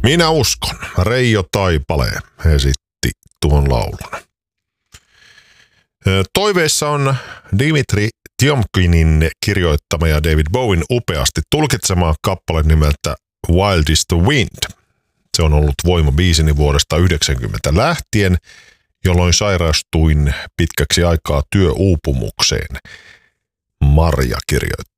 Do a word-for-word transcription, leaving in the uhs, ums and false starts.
Minä uskon. Reijo Taipale esitti tuon laulun. Toiveissa on Dimitri Tiomkinin kirjoittama ja David Bowen upeasti tulkitsema kappale nimeltä Wild is the Wind. Se on ollut voimabiisini vuodesta yhdeksänkymmentä lähtien, jolloin sairastuin pitkäksi aikaa työuupumukseen. Marja kirjoittaa.